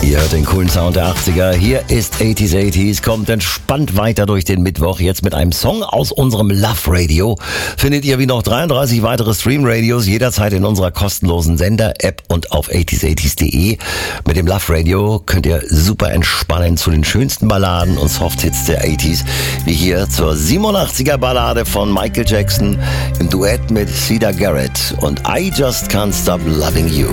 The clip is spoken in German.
Ihr hört den coolen Sound der 80er. Hier ist 80s. Kommt entspannt weiter durch den Mittwoch. Jetzt mit einem Song aus unserem Love Radio. Findet ihr wie noch 33 weitere Stream-Radios jederzeit in unserer kostenlosen Sender-App und auf 80s.de. Mit dem Love Radio könnt ihr super entspannen zu den schönsten Balladen und Softhits der 80s. Wie hier zur 87er Ballade von Michael Jackson im Duett mit Cedar Garrett und I Just Can't Stop Loving You.